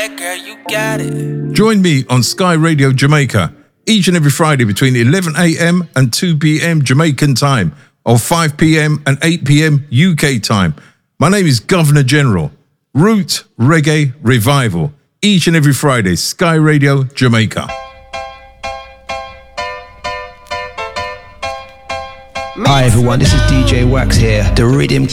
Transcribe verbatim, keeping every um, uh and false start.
girl, you got it. Join me on Sky Radio Jamaica each and every Friday between eleven a.m. and two p.m. Jamaican time, or five p.m. and eight p.m. U K time. My name is Governor General. Root Reggae Revival, each and every Friday, Sky Radio Jamaica. Hi everyone, this is D J Wax here, the Rhythm